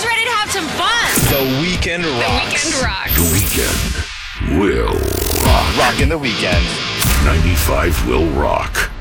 ready to have some fun. The weekend rocks. The weekend rocks. The weekend will rock. Rockin' the weekend. 95 will rock.